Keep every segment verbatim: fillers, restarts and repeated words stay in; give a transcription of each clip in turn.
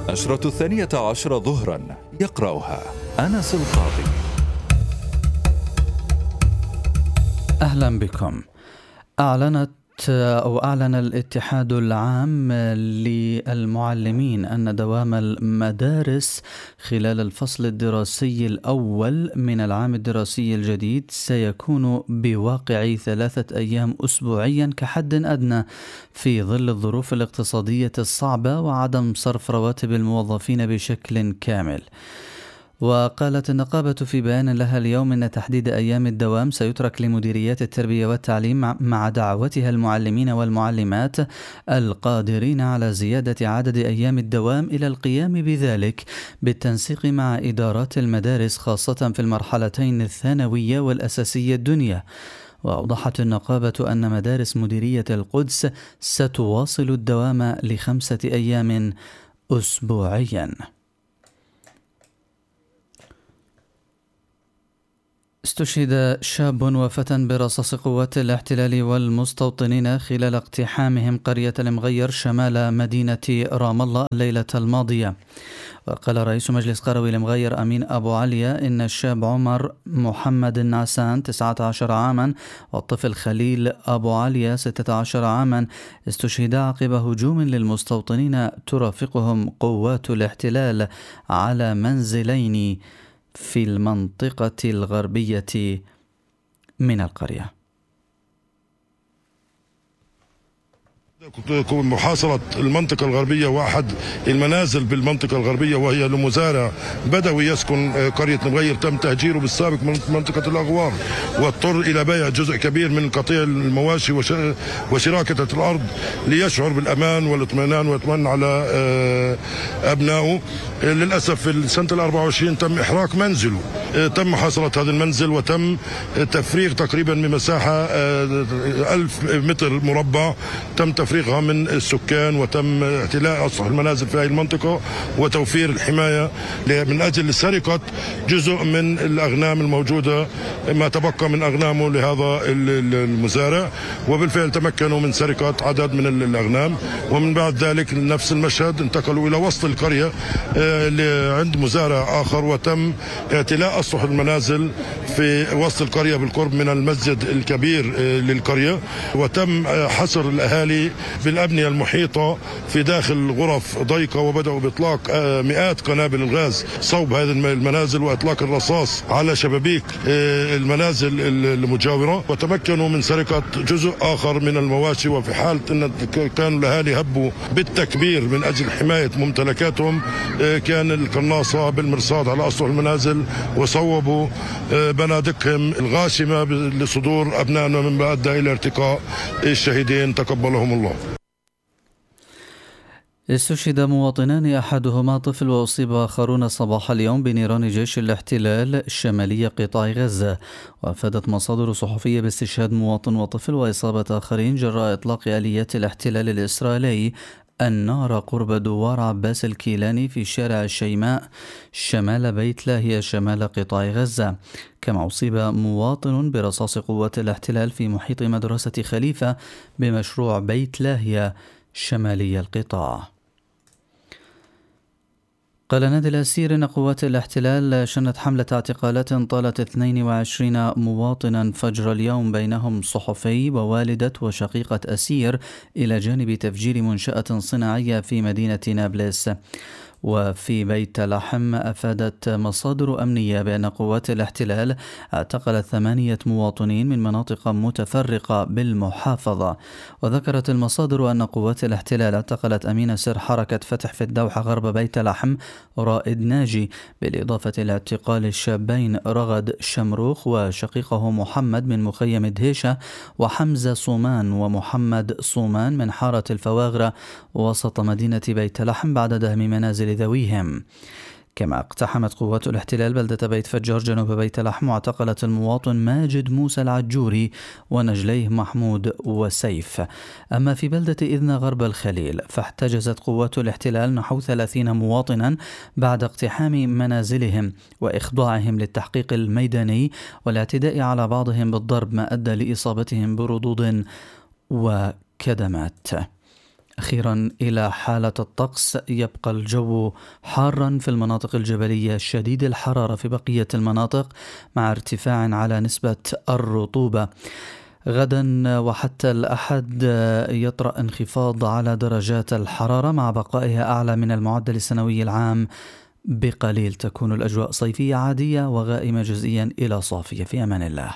نشرة الثانية عشر ظهرا يقرأها أنس القاضي. أهلا بكم. أعلنت أو أعلن الاتحاد العام للمعلمين أن دوام المدارس خلال الفصل الدراسي الأول من العام الدراسي الجديد سيكون بواقع ثلاثة أيام أسبوعيا كحد أدنى في ظل الظروف الاقتصادية الصعبة وعدم صرف رواتب الموظفين بشكل كامل. وقالت النقابة في بيان لها اليوم أن تحديد أيام الدوام سيترك لمديريات التربية والتعليم مع دعوتها المعلمين والمعلمات القادرين على زيادة عدد أيام الدوام إلى القيام بذلك بالتنسيق مع إدارات المدارس خاصة في المرحلتين الثانوية والأساسية الدنيا. وأوضحت النقابة أن مدارس مديرية القدس ستواصل الدوام لخمسة أيام أسبوعيا. استشهد شاب وفتى برصاص قوات الاحتلال والمستوطنين خلال اقتحامهم قرية المغير شمال مدينة رام الله الليلة الماضية. وقال رئيس مجلس قروي المغير أمين أبو عليا إن الشاب عمر محمد النعسان تسعة عشر عاما والطفل خليل أبو عليا ستة عشر عاما استشهدا عقب هجوم للمستوطنين ترافقهم قوات الاحتلال على منزلين في المنطقة الغربية من القرية. محاصرة المنطقة الغربية وأحد المنازل بالمنطقة الغربية وهي لمزارع بدوي يسكن قرية المغير تم تهجيره بالسابق من منطقة الأغوار واضطر إلى بيع جزء كبير من قطيع المواشي وشراكة الأرض ليشعر بالأمان والاطمئنان ويطمئن على أبنائه. للأسف في سنة الأربعة وعشرين تم إحراق منزله، تم محاصرة هذا المنزل وتم تفريغ تقريبا بمساحة ألف متر مربع، تم تفريغها من السكان وتم احتلاء أسطح المنازل في هذه المنطقة وتوفير الحماية من أجل سرقة جزء من الأغنام الموجودة ما تبقى من أغنامه لهذا المزارع. وبالفعل تمكنوا من سرقة عدد من الأغنام، ومن بعد ذلك نفس المشهد انتقلوا إلى وسط القرية عند مزارع آخر وتم اعتلاء أسطح المنازل في وسط القرية بالقرب من المسجد الكبير للقرية، وتم حصر الأهالي بالأبنية المحيطة في داخل غرف ضيقة وبدأوا بإطلاق مئات قنابل الغاز صوب هذه المنازل وإطلاق الرصاص على شبابيك المنازل المجاورة، وتمكنوا من سرقة جزء آخر من المواشي. وفي حالة أن كانوا الأهالي هبوا بالتكبير من أجل حماية ممتلكاتهم كان القناصة بالمرصاد على أسطح المنازل وصوبوا بنادقهم الغاشمة لصدور أبنائنا مما أدى إلى ارتقاء الشهيدين تقبلهم الله. استشهد مواطنان أحدهما طفل وأصيب آخرون صباح اليوم بنيران جيش الاحتلال شمالي قطاع غزة. وأفادت مصادر صحفية باستشهاد مواطن وطفل وإصابة آخرين جراء إطلاق آليات الاحتلال الإسرائيلي النار قرب دوار عباس الكيلاني في شارع الشيماء شمال بيت لاهيا شمال قطاع غزة. كما أصيب مواطن برصاص قوات الاحتلال في محيط مدرسة خليفة بمشروع بيت لاهيا شمالي القطاع. قال نادي الأسير إن قوات الاحتلال شنت حملة اعتقالات طالت اثنين وعشرين مواطنا فجر اليوم بينهم صحفي ووالدة وشقيقة أسير إلى جانب تفجير منشأة صناعية في مدينة نابلس. وفي بيت لحم أفادت مصادر أمنية بأن قوات الاحتلال اعتقلت ثمانية مواطنين من مناطق متفرقة بالمحافظة. وذكرت المصادر أن قوات الاحتلال اعتقلت أمين سر حركة فتح في الدوحة غرب بيت لحم رائد ناجي، بالإضافة إلى اعتقال الشابين رغد شمروخ وشقيقه محمد من مخيم دهيشة وحمزة صومان ومحمد صومان من حارة الفواغرة وسط مدينة بيت لحم بعد دهم منازل ذويهم. كما اقتحمت قوات الاحتلال بلدة بيت فجار جنوب بيت لحم واعتقلت المواطن ماجد موسى العجوري ونجليه محمود وسيف. أما في بلدة إذن غرب الخليل فاحتجزت قوات الاحتلال نحو ثلاثين مواطنا بعد اقتحام منازلهم وإخضاعهم للتحقيق الميداني والاعتداء على بعضهم بالضرب ما أدى لإصابتهم بردود وكدمات. أخيرا إلى حالة الطقس، يبقى الجو حارا في المناطق الجبلية شديد الحرارة في بقية المناطق مع ارتفاع على نسبة الرطوبة. غدا وحتى الأحد يطرأ انخفاض على درجات الحرارة مع بقائها أعلى من المعدل السنوي العام بقليل. تكون الأجواء صيفية عادية وغائمة جزئيا إلى صافية. في أمان الله.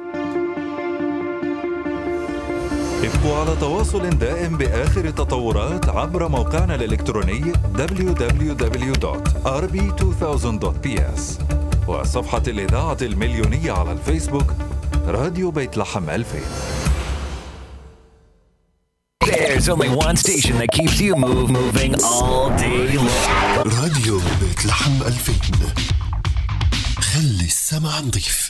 ابقوا على تواصل دائم بآخر التطورات عبر موقعنا الإلكتروني دبليو دبليو دبليو دوت آر بي ألفين دوت بي إس وصفحة الإذاعة المليونية على الفيسبوك راديو بيت لحم ألفين. There's only one station that keeps you move moving all day long. راديو بيت لحم ألفين. خلي السمع نضيف.